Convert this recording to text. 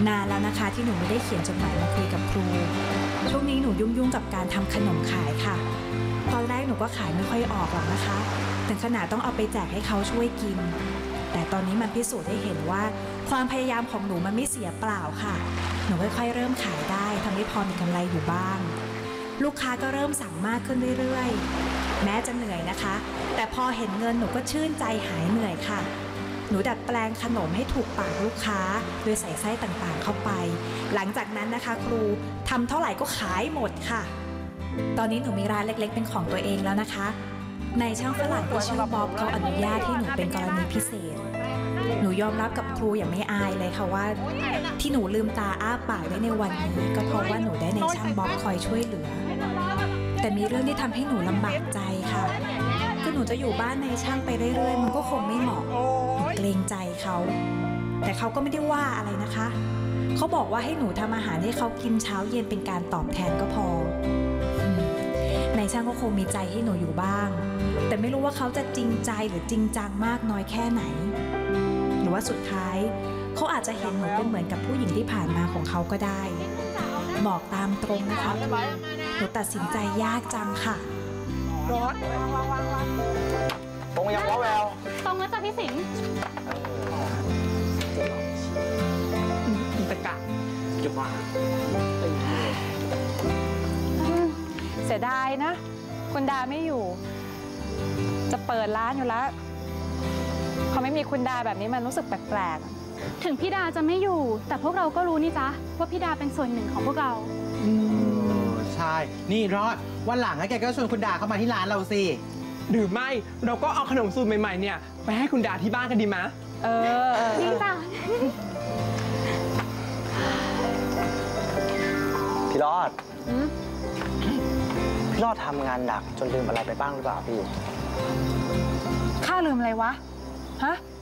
นานแล้วนะคะที่หนูไม่ได้เขียนจดหมายมาคุยกับครูช่วงนี้หนูยุ่งกับการทำขนมขายค่ะตอนแรกหนูก็ขายไม่ค่อยออกหรอกนะคะถึงขนาดต้องเอาไปแจกให้เขาช่วยกินแต่ตอนนี้มันพิสูจน์ให้เห็นว่าความพยายามของหนูมันไม่เสียเปล่าค่ะหนูค่อยๆเริ่มขายได้ทำให้พอมีกำไรอยู่บ้างลูกค้าก็เริ่มสั่งมากขึ้นเรื่อยๆแม้จะเหนื่อยนะคะแต่พอเห็นเงินหนูก็ชื่นใจหายเหนื่อยค่ะหนูดัดแปลงขนมให้ถูกปากลูกค้าโดยใส่ไส้ต่างๆเข้าไปหลังจากนั้นนะคะครูทำเท่าไหร่ก็ขายหมดค่ะตอนนี้หนูมีร้านเล็กๆเป็นของตัวเองแล้วนะคะในช่างฝรั่งที่ชื่อบ๊อบเขาอนุญาตให้หนูเป็นกรณีพิเศษหนูยอมรับกับครูอย่างไม่อายเลยค่ะว่าที่หนูลืมตาอ้าปากได้ในวันนี้ก็เพราะว่าหนูได้ในช่างบ๊อบคอยช่วยเหลือแต่มีเรื่องที่ทำให้หนูลำบากใจค่ะคือหนูจะอยู่บ้านในช่างไปเรื่อยๆมันก็คงไม่เหมาะหนูเกรงใจเขาแต่เขาก็ไม่ได้ว่าอะไรนะคะเขาบอกว่าให้หนูทำอาหารให้เขากินเช้าเย็นเป็นการตอบแทนก็พอในช่างก็คงมีใจให้หนูอยู่บ้างแต่ไม่รู้ว่าเขาจะจริงใจหรือจริงจังมากน้อยแค่ไหนหรือว่าสุดท้ายเขาอาจจะเห็นหนูเป็นเหมือนกับผู้หญิงที่ผ่านมาของเขาก็ได้บอกตามตรงนะคะหนูตัดสินใจยากจังค่ะรถตรงยังวะแววตรงแล้วจ้ะพี่สิงห์ตะกะจะมาเสียดายนะคุณดาไม่อยู่จะเปิดร้านอยู่แล้วพอไม่มีคุณดาแบบนี้มันรู้สึกแปลกถึงพี่ดาจะไม่อยู่แต่พวกเราก็รู้นี่จ๊ะว่าพี่ดาเป็นส่วนหนึ่งของพวกเราใช่นี่รอดวันหลังแกก็ชวนคุณดาเข้ามาที่ร้านเราสิหรือไม่เราก็เอาขนมสูตรใหม่ๆเนี่ยไปให้คุณดาที่บ้านกันดีไหมดีจ้ะพี่รอดพี่รอดทำงานหนักจนลืมอะไรไปบ้างหรือเปล่าพี่ข้าลืมอะไรวะฮะ